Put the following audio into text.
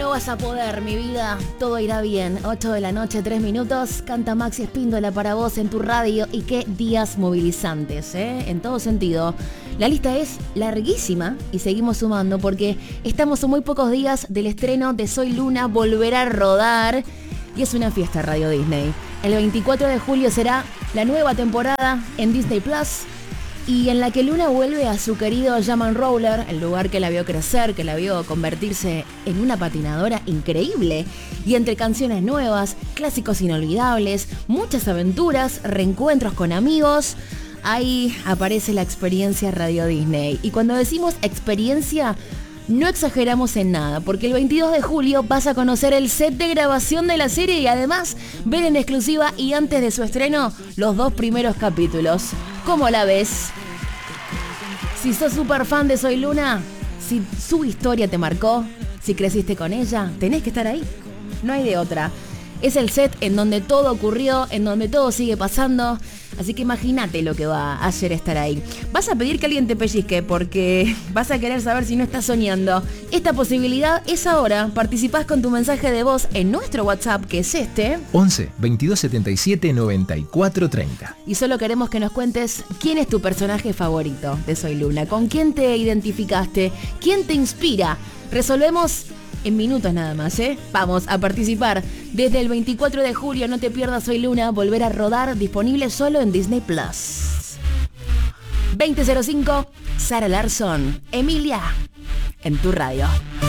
no vas a poder, mi vida, todo irá bien. 8 de la noche, 3 minutos, canta Maxi Espíndola para vos en tu radio. Y qué días movilizantes, en todo sentido. La lista es larguísima y seguimos sumando porque estamos a muy pocos días del estreno de Soy Luna, volverá a rodar. Y es una fiesta Radio Disney. El 24 de julio será la nueva temporada en Disney Plus. Y en la que Luna vuelve a su querido Jam and Roller, el lugar que la vio crecer, que la vio convertirse en una patinadora increíble. Y entre canciones nuevas, clásicos inolvidables, muchas aventuras, reencuentros con amigos, ahí aparece la experiencia Radio Disney. Y cuando decimos experiencia, no exageramos en nada, porque el 22 de julio vas a conocer el set de grabación de la serie y además ver en exclusiva y antes de su estreno los 2 primeros capítulos. ¿Cómo la ves? Si sos súper fan de Soy Luna, si su historia te marcó, si creciste con ella, tenés que estar ahí. No hay de otra. Es el set en donde todo ocurrió, en donde todo sigue pasando. Así que imagínate lo que va a hacer estar ahí. Vas a pedir que alguien te pellizque porque vas a querer saber si no estás soñando. Esta posibilidad es ahora. Participás con tu mensaje de voz en nuestro WhatsApp, que es este. 11 22 77 94 30. Y solo queremos que nos cuentes quién es tu personaje favorito de Soy Luna. ¿Con quién te identificaste? ¿Quién te inspira? Resolvemos en minutos nada más, Vamos a participar. Desde el 24 de julio, no te pierdas Soy Luna, volver a rodar, disponible solo en Disney Plus. 20:05, Sara Larsson, Emilia, en tu radio.